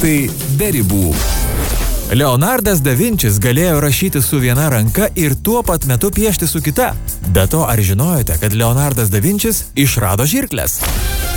Laisvei be ribų. Leonardas da Vinčis galėjo rašyti su viena ranka ir tuo pat metu piešti su kita. Be to, ar žinojote, kad Leonardas da Vinčis išrado žirkles?